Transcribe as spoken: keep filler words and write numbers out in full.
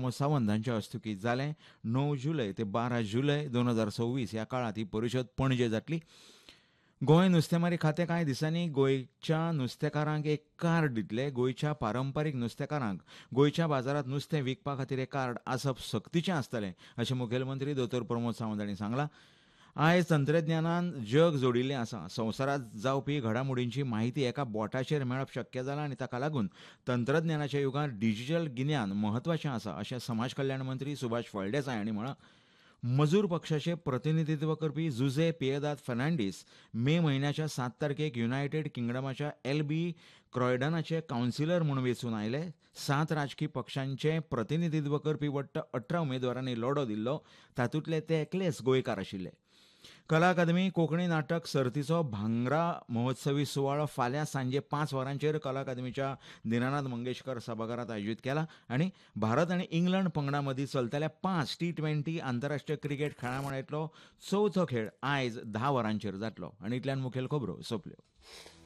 प्रमोद सावंत हांच्या हस्तुकीं जालें. णव जुलय ते बारा जुलय दोन हजार सव्वीस ह्या काळात ही परिशद पणजे जातली. गोंय नुस्तेमारी खातें कांय दिसांनी गोंयच्या नुस्तेकारांक एक कार्ड दितले. गोंयच्या पारंपारीक नुस्तेकारांक गोंयच्या बाजारात नुस्तें विकपा खातीर एक कार्ड आसप सक्तीचें आसतलें अशें मुखेलमंत्री दोतोर प्रमोद सावंत हांणी सांगलां. आयज तंत्रज्ञानान जग जोडिल्लें आसा. संवसारांत जावपी घडामोडींची माहिती एका बोटाचेर मेळप शक्य जालां आनी ताका लागून तंत्रज्ञानाच्या युगांत डिजिटल गिन्यान म्हत्वाचें आसा अशें समाज कल्याण मंत्री सुभाष फळदेसाय हांणी म्हळां. मजूर पक्षाचे प्रतिनिधित्व करपी जुजे पियेदाद फर्नांडीस मे म्हयन्याच्या सात तारखेक युनायटेड किंगडमाच्या एलबी क्रॉयडनाचे कावन्सिलर म्हूण वेंचून आयले. सात राजकी पक्षांचे प्रतिनिधित्व करपी वट्ट अठरा उमेदवारांनी लढो दिल्लो. तातूंतले ते एकलेच गोंयकार आशिल्ले. कला अकादमी कोंकणी नाटक सर्तीचो भांगरा महोत्सवी सुवाळो फाल्यां सांजे पांच वरांचेर कला अकादमीच्या दिनानाथ मंगेशकर सभाघरांत आयोजीत केला आनी भारत आनी इंग्लंड पंगडा मदीं चलतल्या पांच टी ट्वेंटी आंतरराष्ट्रीय क्रिकेट खेळामळेंतलो चवथो खेळ आयज धा वरांचेर जातलो. आनी इतल्यान मुखेल खबरो सोंपल्यो.